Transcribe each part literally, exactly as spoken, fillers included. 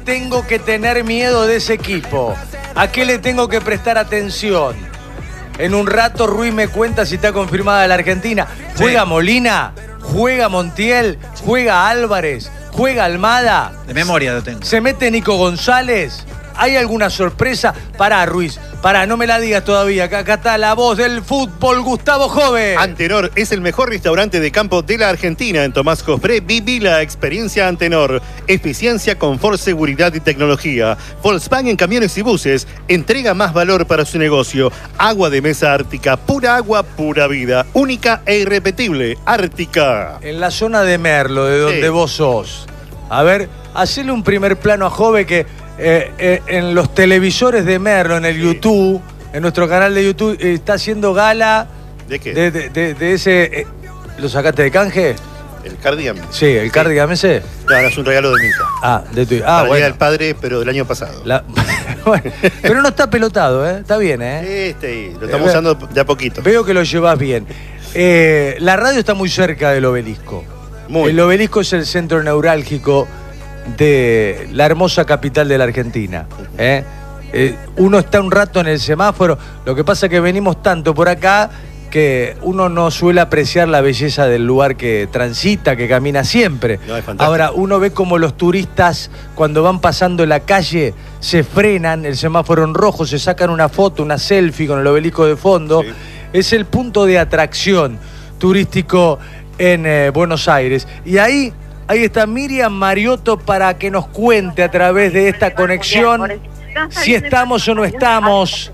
Tengo que tener miedo de ese equipo. ¿A qué le tengo que prestar atención? En un rato Ruiz me cuenta si está confirmada la Argentina. ¿Juega sí. Molina? ¿Juega Montiel? ¿Juega Álvarez? ¿Juega Almada? De memoria lo tengo. ¿Se mete Nico González? ¿Hay alguna sorpresa? Pará, Ruiz. Pará, no me la digas todavía. Acá, acá está la voz del fútbol, Gustavo Joven. Antenor es el mejor restaurante de campo de la Argentina. En Tomás Jofré viví la experiencia Antenor. Eficiencia, confort, seguridad y tecnología. Volkswagen Camiones y Buses. Entrega más valor para su negocio. Agua de mesa Ártica. Pura agua, pura vida. Única e irrepetible. Ártica. En la zona de Merlo, de donde sí. vos sos. A ver, hacele un primer plano a Jove que... Eh, eh, en los televisores de Merlo, en el sí. YouTube, en nuestro canal de YouTube, eh, está haciendo gala. ¿De qué? De, de, de, de ese... Eh, ¿Lo sacaste de canje? ¿El cardigan? Sí, el sí. cardigan ese. Claro, es un regalo de mi hija. Ah, de tu hija. Ah, Para bueno. el padre, pero del año pasado. La... bueno, pero no está pelotado, ¿eh? Está bien, ¿eh? Este, lo estamos eh, usando de a poquito. Veo que lo llevas bien. Eh, la radio está muy cerca del obelisco. Muy. El obelisco es el centro neurálgico de la hermosa capital de la Argentina. ¿eh? Eh, uno está un rato en el semáforo, lo que pasa es que venimos tanto por acá que uno no suele apreciar la belleza del lugar que transita, que camina siempre. No, ahora, uno ve como los turistas cuando van pasando la calle se frenan, el semáforo en rojo, se sacan una foto, una selfie con el obelisco de fondo. Sí. Es el punto de atracción turístico en eh, Buenos Aires. Y ahí Ahí está Miriam Mariotto para que nos cuente a través de esta conexión si estamos o no estamos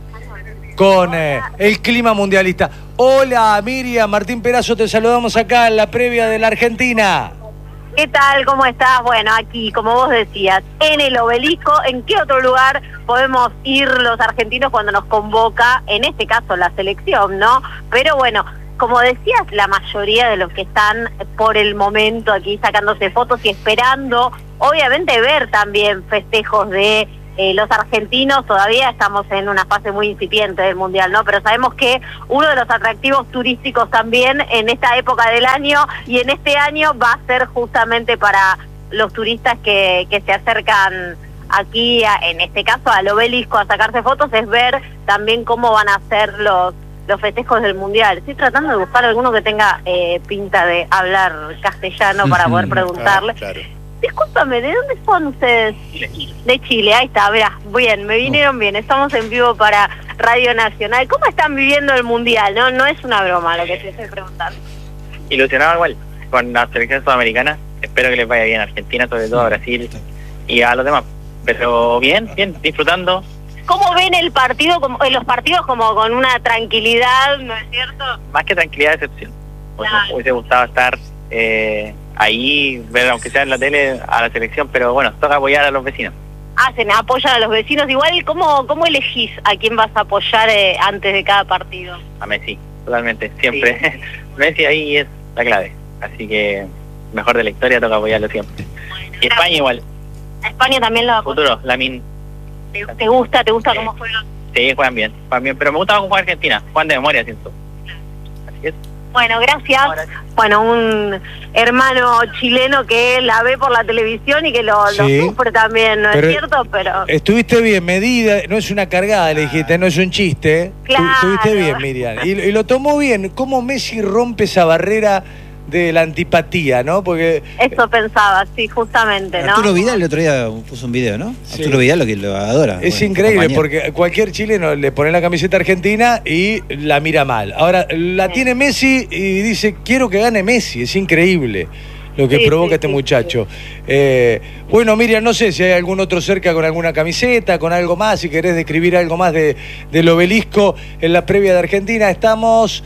con eh, el clima mundialista. Hola Miriam, Martín Perazo, te saludamos acá en la previa de la Argentina. ¿Qué tal? ¿Cómo estás? Bueno, aquí, como vos decías, en el obelisco. ¿En qué otro lugar podemos ir los argentinos cuando nos convoca, en este caso, la selección, ¿no? Pero bueno, como decías, la mayoría de los que están por el momento aquí sacándose fotos y esperando, obviamente, ver también festejos de eh, los argentinos. Todavía estamos en una fase muy incipiente del Mundial, ¿no? Pero sabemos que uno de los atractivos turísticos también en esta época del año y en este año va a ser justamente para los turistas que, que se acercan aquí, a, en este caso al obelisco, a sacarse fotos, es ver también cómo van a ser los los festejos del Mundial. Estoy tratando de buscar alguno que tenga eh, pinta de hablar castellano para poder preguntarle. Ah, claro. Discúlpame, ¿de dónde son ustedes? De Chile. De Chile, ahí está, verá, bien, me vinieron bien. Estamos en vivo para Radio Nacional. ¿Cómo están viviendo el Mundial? No, no es una broma lo que te estoy preguntando. Ilusionado igual con la selección sudamericana. Espero que les vaya bien a Argentina, sobre todo a Brasil y a los demás. Pero bien, bien, disfrutando. ¿Cómo ven el partido, como, los partidos como con una tranquilidad, no es cierto? Más que tranquilidad, decepción. Pues claro. Nos hubiese gustado estar eh, ahí, ver aunque sea en la tele a la selección, pero bueno, toca apoyar a los vecinos. Hacen, apoyan a los vecinos. Igual, ¿cómo, cómo elegís a quién vas a apoyar eh, antes de cada partido? A Messi, totalmente, siempre. Sí. Messi ahí es la clave, así que mejor de la historia, toca apoyarlo siempre. Bueno, y España igual. A España también lo apoya. Futuro, Lamine. ¿Te, ¿Te gusta? ¿Te gusta sí. cómo juegan? Sí, juegan bien, juegan bien, pero me gusta cómo juega Argentina, juegan de memoria, siento. Así es. Bueno, gracias. Bueno, un hermano chileno que la ve por la televisión y que lo, sí, lo sufre también, ¿no es cierto? Pero estuviste bien medida, no es una cargada, le dijiste, no es un chiste. Claro. Estuviste bien, Miriam. Y, y lo tomó bien. ¿Cómo Messi rompe esa barrera de la antipatía, no? Porque eso pensaba, sí, justamente, ¿no? Arturo Vidal el otro día puso un video, ¿no? Sí. Arturo Vidal lo que lo adora. Es bueno, increíble porque cualquier chileno le pone la camiseta argentina y la mira mal. Ahora, la sí. tiene Messi y dice, quiero que gane Messi. Es increíble lo que sí, provoca sí, este sí, muchacho. Sí. Eh, bueno, Miriam, no sé si hay algún otro cerca con alguna camiseta, con algo más, si querés describir algo más de, del obelisco en la previa de Argentina. Estamos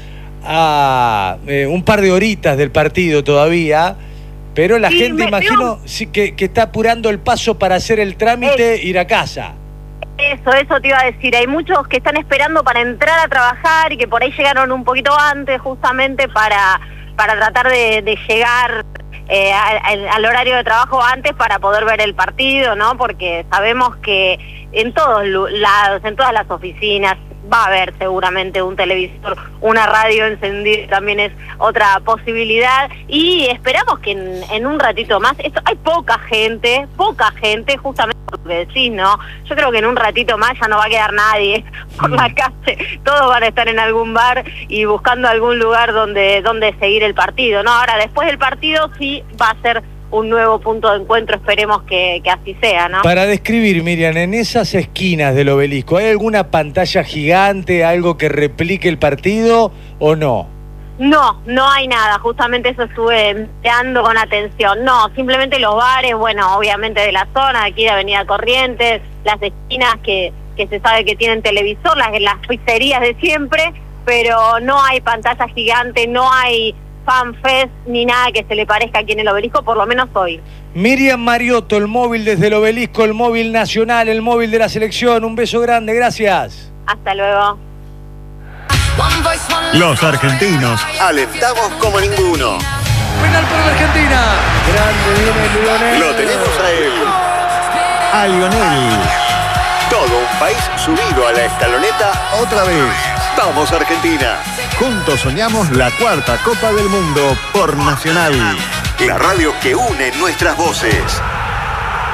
a eh, un par de horitas del partido todavía, pero la sí, gente, imagino, sí, que, que está apurando el paso para hacer el trámite, eh, ir a casa. Eso, eso te iba a decir. Hay muchos que están esperando para entrar a trabajar y que por ahí llegaron un poquito antes, justamente para, para tratar de, de llegar eh, al, al horario de trabajo antes para poder ver el partido, ¿no? Porque sabemos que en todos lados, en todas las oficinas, va a haber seguramente un televisor, una radio encendida, también es otra posibilidad, y esperamos que en, en un ratito más, esto, hay poca gente, poca gente, justamente por lo que decís, ¿no? Yo creo que en un ratito más ya no va a quedar nadie por mm. la calle, todos van a estar en algún bar y buscando algún lugar donde, donde seguir el partido, ¿no? Ahora, después del partido sí va a ser un nuevo punto de encuentro, esperemos que, que así sea, ¿no? Para describir, Miriam, en esas esquinas del obelisco, ¿hay alguna pantalla gigante, algo que replique el partido o no? No, no hay nada, justamente eso estuve mirando con atención. No, simplemente los bares, bueno, obviamente de la zona, aquí de Avenida Corrientes, las esquinas que, que se sabe que tienen televisor, las, las pizzerías de siempre, pero no hay pantalla gigante, no hay fanfest ni nada que se le parezca aquí en el obelisco, por lo menos hoy. Miriam Mariotto, el móvil desde el obelisco, el móvil nacional, el móvil de la selección. Un beso grande, gracias. Hasta luego. Los argentinos alentamos como ninguno. Penal por Argentina. Grande viene Lionel. Lo tenemos a él, a Lionel. Todo un país subido a la escaloneta otra vez. Vamos Argentina. Juntos soñamos la cuarta Copa del Mundo por Nacional. La radio que une nuestras voces.